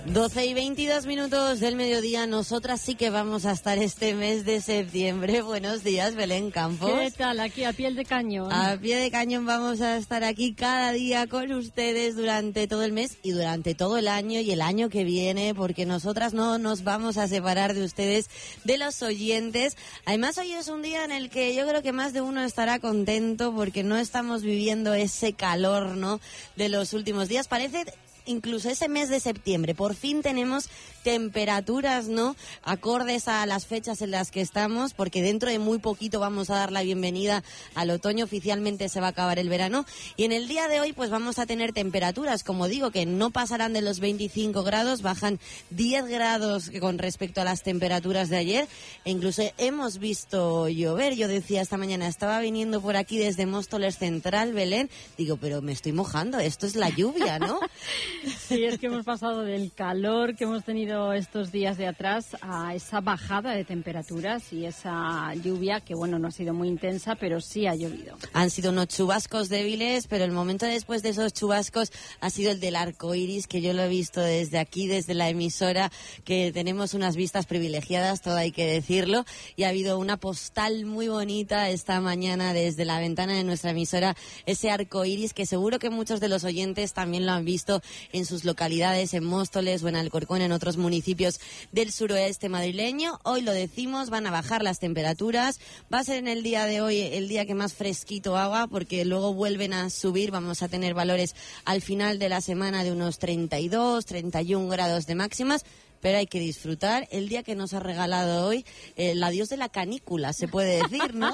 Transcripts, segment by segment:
12:22 del mediodía, nosotras sí que vamos a estar este mes de septiembre. Buenos días, Belén Campos. ¿Qué tal? Aquí a pie de cañón. A pie de cañón vamos a estar aquí cada día con ustedes durante todo el mes y durante todo el año y el año que viene, porque nosotras no nos vamos a separar de ustedes, de los oyentes. Además, hoy es un día en el que yo creo que más de uno estará contento porque no estamos viviendo ese calor, ¿no?, de los últimos días. Parece incluso ese mes de septiembre, por fin tenemos temperaturas, ¿no?, acordes a las fechas en las que estamos, porque dentro de muy poquito vamos a dar la bienvenida al otoño, oficialmente se va a acabar el verano, y en el día de hoy pues vamos a tener temperaturas, como digo, que no pasarán de los 25 grados, bajan 10 grados con respecto a las temperaturas de ayer, e incluso hemos visto llover. Yo decía esta mañana, estaba viniendo por aquí desde Móstoles Central, Belén, digo, pero me estoy mojando, esto es la lluvia, ¿no? Sí, es que hemos pasado del calor que hemos tenido estos días de atrás a esa bajada de temperaturas y esa lluvia que, bueno, no ha sido muy intensa, pero sí ha llovido. Han sido unos chubascos débiles, pero el momento después de esos chubascos ha sido el del arco iris, que yo lo he visto desde aquí, desde la emisora, que tenemos unas vistas privilegiadas, todo hay que decirlo, y ha habido una postal muy bonita esta mañana desde la ventana de nuestra emisora, ese arco iris que seguro que muchos de los oyentes también lo han visto en sus localidades, en Móstoles o en Alcorcón, en otros municipios del suroeste madrileño. Hoy lo decimos, van a bajar las temperaturas, va a ser en el día de hoy el día que más fresquito haga, porque luego vuelven a subir, vamos a tener valores al final de la semana de unos 32, 31 grados de máximas, pero hay que disfrutar el día que nos ha regalado hoy el adiós de la canícula, se puede decir, ¿no?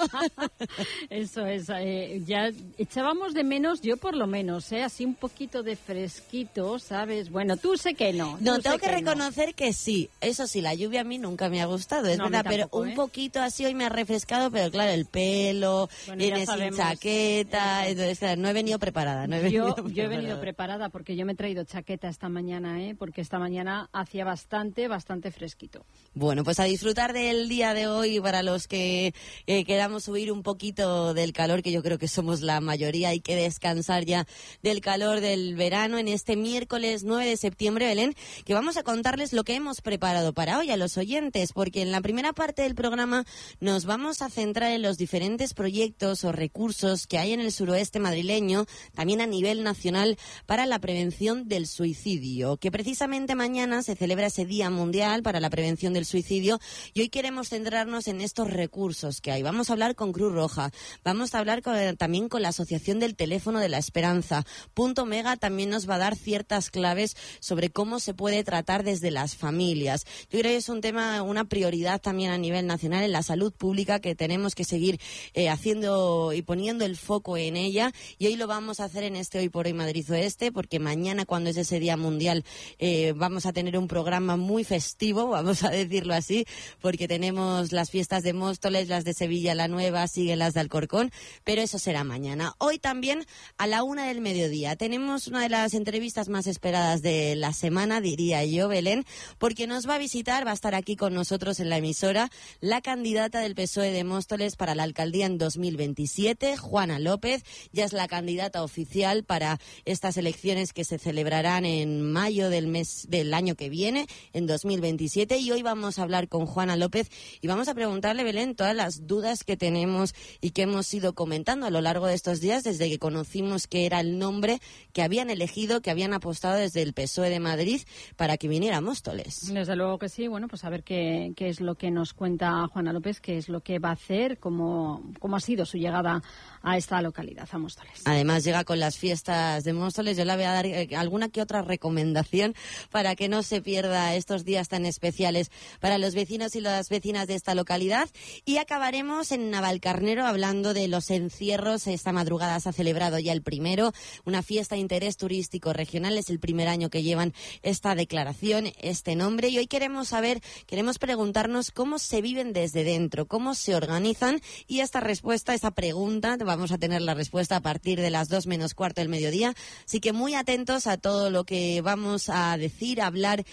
Eso es, ya echábamos de menos, yo por lo menos, así un poquito de fresquito, ¿sabes? Bueno, tú sé que no. No, tengo que reconocer que sí, eso sí, la lluvia a mí nunca me ha gustado, es verdad, pero un poquito así hoy me ha refrescado, pero claro, el pelo, viene sin chaqueta, entonces claro, no he venido preparada. Yo he venido preparada porque yo me he traído chaqueta esta mañana, porque esta mañana hacía bastante fresquito. Bueno, pues a disfrutar del día de hoy para los que queramos huir un poquito del calor, que yo creo que somos la mayoría, hay que descansar ya del calor del verano en este miércoles 9 de septiembre, Belén, que vamos a contarles lo que hemos preparado para hoy a los oyentes, porque en la primera parte del programa nos vamos a centrar en los diferentes proyectos o recursos que hay en el suroeste madrileño, también a nivel nacional, para la prevención del suicidio, que precisamente mañana se celebra ese Día Mundial para la Prevención del Suicidio, y hoy queremos centrarnos en estos recursos que hay. Vamos a hablar con Cruz Roja, vamos a hablar también con la Asociación del Teléfono de la Esperanza. Punto Mega también nos va a dar ciertas claves sobre cómo se puede tratar desde las familias. Yo creo que es un tema, una prioridad también a nivel nacional en la salud pública, que tenemos que seguir haciendo y poniendo el foco en ella, y hoy lo vamos a hacer en este Hoy por Hoy Madrid Oeste, porque mañana, cuando es ese Día Mundial, vamos a tener un programa muy festivo, vamos a decirlo así, porque tenemos las fiestas de Móstoles, las de Sevilla la Nueva, siguen las de Alcorcón, pero eso será mañana. Hoy también a la 1 del mediodía tenemos una de las entrevistas más esperadas de la semana, diría yo, Belén, porque nos va a visitar, va a estar aquí con nosotros en la emisora, la candidata del PSOE de Móstoles para la alcaldía en 2027, Juana López, ya es la candidata oficial para estas elecciones que se celebrarán en mayo del año que viene, en 2027, y hoy vamos a hablar con Juana López y vamos a preguntarle, Belén, todas las dudas que tenemos y que hemos ido comentando a lo largo de estos días, desde que conocimos que era el nombre que habían elegido, que habían apostado desde el PSOE de Madrid para que viniera a Móstoles. Desde luego que sí. Bueno, pues a ver qué es lo que nos cuenta Juana López, qué es lo que va a hacer, cómo ha sido su llegada a esta localidad, a Móstoles. Además llega con las fiestas de Móstoles, yo le voy a dar alguna que otra recomendación para que no se pierda estos días tan especiales para los vecinos y las vecinas de esta localidad. Y acabaremos en Navalcarnero hablando de los encierros. Esta madrugada se ha celebrado ya el primero, una fiesta de interés turístico regional, es el primer año que llevan esta declaración, este nombre, y hoy queremos preguntarnos cómo se viven desde dentro, cómo se organizan, y esta respuesta, esta pregunta, vamos a tener la respuesta a partir de las 2 menos cuarto del mediodía, así que muy atentos a todo lo que vamos a decir, a hablar y a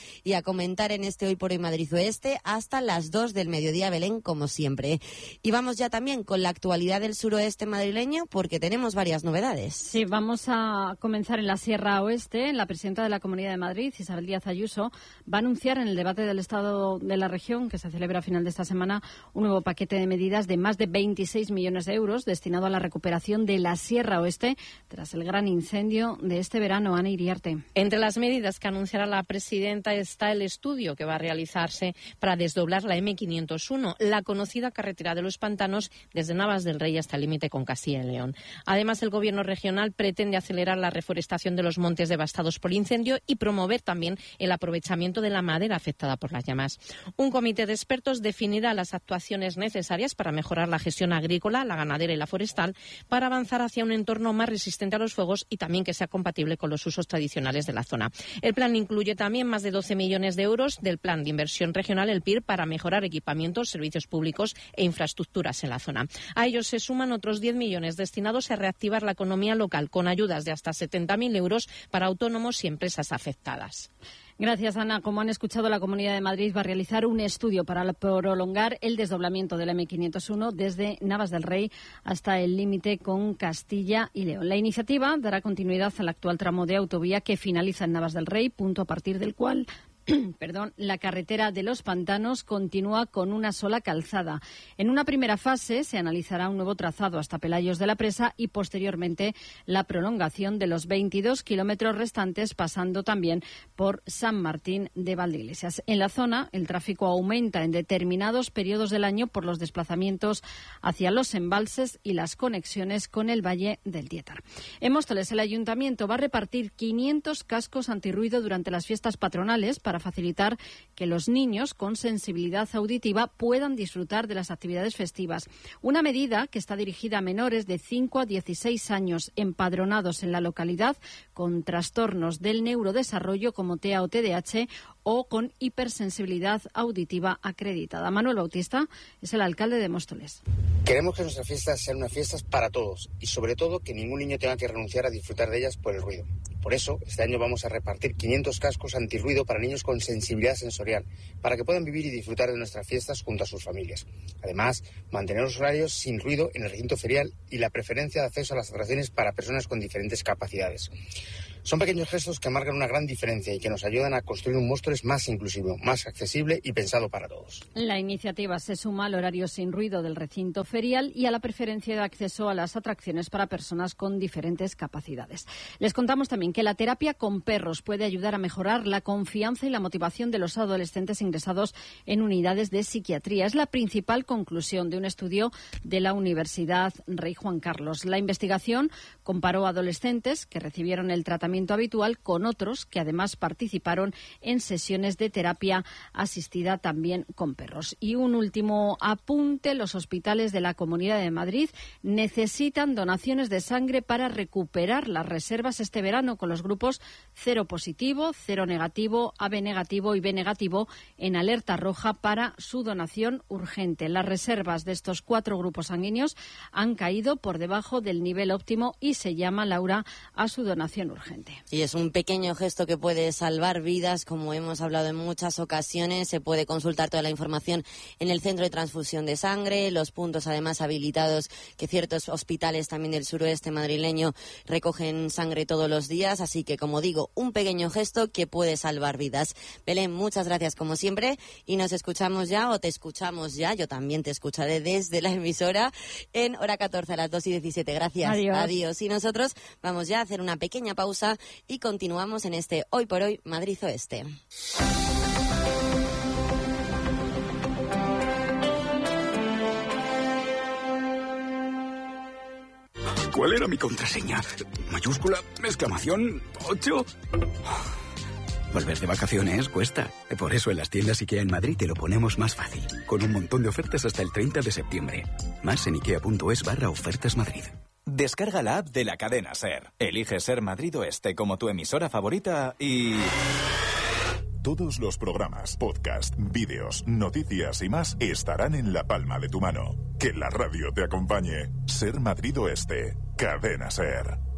comentar en este Hoy por Hoy Madrid Oeste hasta las 2 del mediodía, Belén, como siempre. Y vamos ya también con la actualidad del suroeste madrileño, porque tenemos varias novedades. Sí, vamos a comenzar en la Sierra Oeste. La presidenta de la Comunidad de Madrid, Isabel Díaz Ayuso, va a anunciar en el debate del Estado de la región, que se celebra a final de esta semana, un nuevo paquete de medidas de más de 26 millones de euros destinado a la recuperación de la Sierra Oeste tras el gran incendio de este verano. Ana Iriarte. Entre las medidas que anunciará la presidenta está el estudio que va a realizarse para desdoblar la M501, la conocida carretera de los pantanos desde Navas del Rey hasta el límite con Castilla y León. Además, el Gobierno regional pretende acelerar la reforestación de los montes devastados por incendio y promover también el aprovechamiento de la madera afectada por las llamas. Un comité de expertos definirá las actuaciones necesarias para mejorar la gestión agrícola, la ganadera y la forestal, para avanzar hacia un entorno más resistente a los fuegos y también que sea compatible con los usos tradicionales de la zona. El plan incluye también más de 12 millones de euros del Plan de Inversión Regional, el PIR, para mejorar equipamientos, servicios públicos e infraestructuras en la zona. A ellos se suman otros 10 millones destinados a reactivar la economía local con ayudas de hasta 70.000 euros para autónomos y empresas afectadas. Gracias, Ana. Como han escuchado, la Comunidad de Madrid va a realizar un estudio para prolongar el desdoblamiento de la M501 desde Navas del Rey hasta el límite con Castilla y León. La iniciativa dará continuidad al actual tramo de autovía que finaliza en Navas del Rey, punto a partir del cual la carretera de los pantanos continúa con una sola calzada. En una primera fase se analizará un nuevo trazado hasta Pelayos de la Presa y posteriormente la prolongación de los 22 kilómetros restantes, pasando también por San Martín de Valdeiglesias. En la zona el tráfico aumenta en determinados periodos del año por los desplazamientos hacia los embalses y las conexiones con el Valle del Diétar. En Móstoles, el Ayuntamiento va a repartir 500 cascos antirruido durante las fiestas patronales para facilitar que los niños con sensibilidad auditiva puedan disfrutar de las actividades festivas. Una medida que está dirigida a menores de 5 a 16 años empadronados en la localidad con trastornos del neurodesarrollo como TEA o TDAH o con hipersensibilidad auditiva acreditada. Manuel Bautista es el alcalde de Móstoles. Queremos que nuestras fiestas sean unas fiestas para todos y sobre todo que ningún niño tenga que renunciar a disfrutar de ellas por el ruido. Por eso, este año vamos a repartir 500 cascos antirruido para niños con sensibilidad sensorial, para que puedan vivir y disfrutar de nuestras fiestas junto a sus familias. Además, mantener los horarios sin ruido en el recinto ferial y la preferencia de acceso a las atracciones para personas con diferentes capacidades. Son pequeños gestos que marcan una gran diferencia y que nos ayudan a construir un Móstoles más inclusivo, más accesible y pensado para todos. La iniciativa se suma al horario sin ruido del recinto ferial y a la preferencia de acceso a las atracciones para personas con diferentes capacidades. Les contamos también que la terapia con perros puede ayudar a mejorar la confianza y la motivación de los adolescentes ingresados en unidades de psiquiatría. Es la principal conclusión de un estudio de la Universidad Rey Juan Carlos. La investigación comparó adolescentes que recibieron el tratamiento habitual con otros que además participaron en sesiones de terapia asistida también con perros. Y un último apunte: los hospitales de la Comunidad de Madrid necesitan donaciones de sangre para recuperar las reservas este verano con los grupos 0 positivo, 0 negativo, AB negativo y B negativo en alerta roja para su donación urgente. Las reservas de estos 4 grupos sanguíneos han caído por debajo del nivel óptimo y se llama, Laura, a su donación urgente. Y es un pequeño gesto que puede salvar vidas, como hemos hablado en muchas ocasiones. Se puede consultar toda la información en el Centro de Transfusión de Sangre, los puntos además habilitados que ciertos hospitales también del suroeste madrileño recogen sangre todos los días. Así que, como digo, un pequeño gesto que puede salvar vidas. Belén, muchas gracias como siempre y nos escuchamos ya, o te escuchamos ya, yo también te escucharé desde la emisora en hora 14 a las 2:17. Gracias. Adiós. Y nosotros vamos ya a hacer una pequeña pausa y continuamos en este Hoy por Hoy Madrid Oeste. ¿Cuál era mi contraseña? ¿Mayúscula? ¿Exclamación? ¿8? Volver de vacaciones cuesta. Por eso en las tiendas IKEA en Madrid te lo ponemos más fácil. Con un montón de ofertas hasta el 30 de septiembre. Más en ikea.es/ofertas Madrid. Descarga la app de la cadena SER. Elige SER Madrid Oeste como tu emisora favorita y... Todos los programas, podcast, vídeos, noticias y más estarán en la palma de tu mano. Que la radio te acompañe. SER Madrid Oeste. Cadena SER.